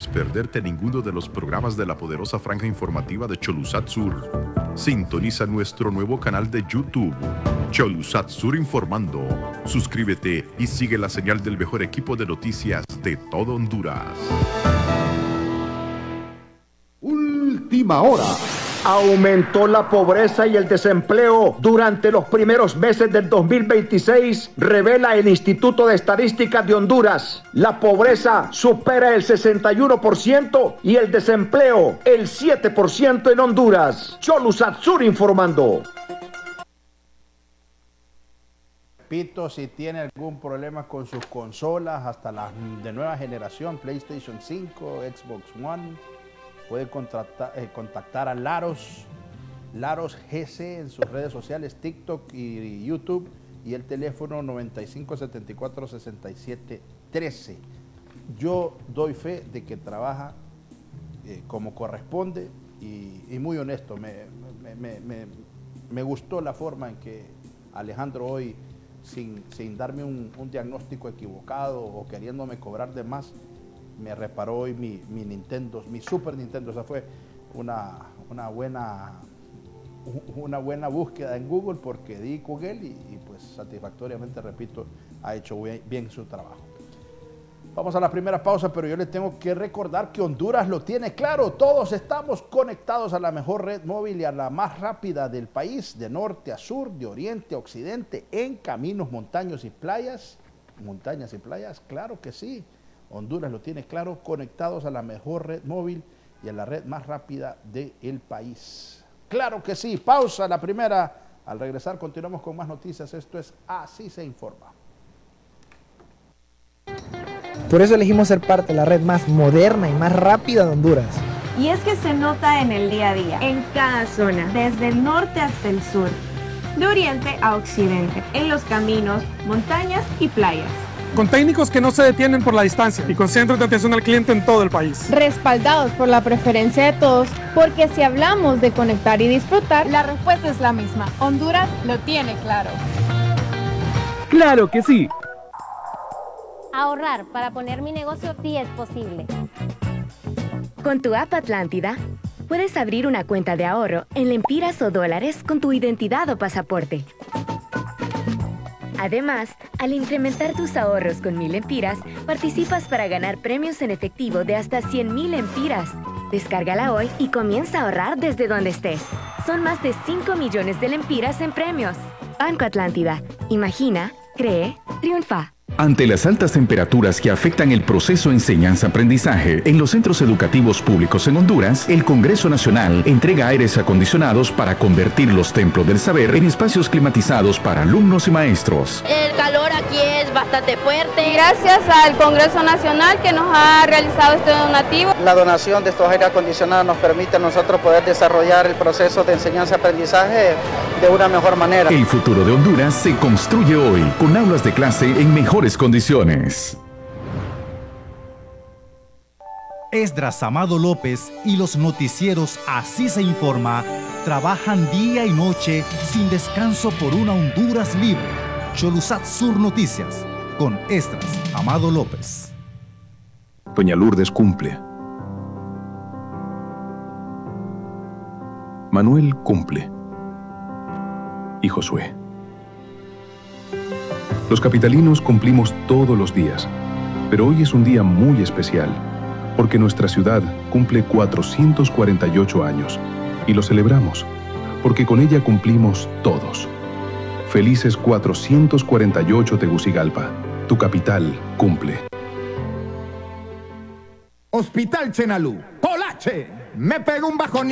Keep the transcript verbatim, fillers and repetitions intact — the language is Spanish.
perderte ninguno de los programas de la poderosa franja informativa de Cholusat Sur, sintoniza nuestro nuevo canal de YouTube, Cholusat Sur Informando. Suscríbete y sigue la señal del mejor equipo de noticias de todo Honduras. Última hora. Aumentó la pobreza y el desempleo durante los primeros meses del dos mil veintiséis, revela el Instituto de Estadísticas de Honduras. La pobreza supera el sesenta y uno por ciento y el desempleo el siete por ciento en Honduras. Cholusat Sur informando. Repito, si tiene algún problema con sus consolas, hasta las de nueva generación, PlayStation cinco, Xbox One, puede contactar, eh, contactar a Laros, Laros G C en sus redes sociales, TikTok y YouTube, y el teléfono noventa y cinco, setenta y cuatro, sesenta y siete, trece. Yo doy fe de que trabaja eh, como corresponde y, y muy honesto. Me, me, me, me, me gustó la forma en que Alejandro hoy, sin, sin darme un, un diagnóstico equivocado o queriéndome cobrar de más, me reparó hoy mi, mi Nintendo, mi Super Nintendo. Esa fue una, una, buena, una buena búsqueda en Google, porque di con él y, y pues satisfactoriamente, repito, ha hecho bien, bien su trabajo. Vamos a la primera pausa, pero yo les tengo que recordar que Honduras lo tiene claro. Todos estamos conectados a la mejor red móvil y a la más rápida del país, de norte a sur, de oriente a occidente, en caminos, montañas y playas. Montañas y playas, claro que sí. Honduras lo tiene claro, conectados a la mejor red móvil y a la red más rápida del país. Claro que sí. Pausa la primera. Al regresar continuamos con más noticias. Esto es Así se informa. Por eso elegimos ser parte de la red más moderna y más rápida de Honduras. Y es que se nota en el día a día, en cada zona, desde el norte hasta el sur, de oriente a occidente, en los caminos, montañas y playas. Con técnicos que no se detienen por la distancia y con centros de atención al cliente en todo el país. Respaldados por la preferencia de todos, porque si hablamos de conectar y disfrutar, la respuesta es la misma. Honduras lo tiene claro. ¡Claro que sí! Ahorrar para poner mi negocio sí es posible. Con tu app Atlántida, puedes abrir una cuenta de ahorro en lempiras o dólares con tu identidad o pasaporte. Además, al incrementar tus ahorros con mil lempiras, participas para ganar premios en efectivo de hasta cien mil lempiras. Descárgala hoy y comienza a ahorrar desde donde estés. Son más de cinco millones de lempiras en premios. Banco Atlántida. Imagina, cree, triunfa. Ante las altas temperaturas que afectan el proceso enseñanza-aprendizaje en los centros educativos públicos en Honduras, el Congreso Nacional entrega aires acondicionados para convertir los templos del saber en espacios climatizados para alumnos y maestros. El calor aquí es bastante fuerte. Gracias al Congreso Nacional que nos ha realizado este donativo. La donación de estos aires acondicionados nos permite a nosotros poder desarrollar el proceso de enseñanza-aprendizaje de una mejor manera. El futuro de Honduras se construye hoy con aulas de clase en mejores condiciones. Esdras Amado López y los noticieros Así se informa trabajan día y noche sin descanso por una Honduras libre. Cholusat Sur Noticias con Esdras Amado López. Doña Lourdes cumple. Manuel cumple. Y Josué. Los capitalinos cumplimos todos los días, pero hoy es un día muy especial, porque nuestra ciudad cumple cuatrocientos cuarenta y ocho años, y lo celebramos, porque con ella cumplimos todos. Felices cuatrocientos cuarenta y ocho Tegucigalpa, tu capital cumple. Hospital Chenalú, Polache, me pegó un bajón.